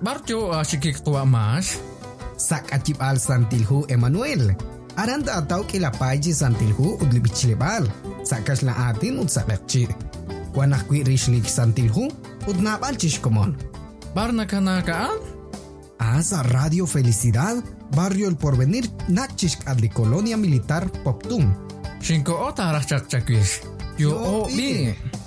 Barjo sikik tua mas. Sak acip al santilhu Emmanuel. Aranda atau kilapaji santilhu udlibichilebal. Sakas la atin ud sakakci. Wanah kui rishlik santilhu udnabal chishkomon. Barna kanakaan? Asa Radio Felicidad, Barrio El Porvenir, Nachishk adli Colonia Militar Poptum. Shinko ota rachak chakwish. Yo o bi.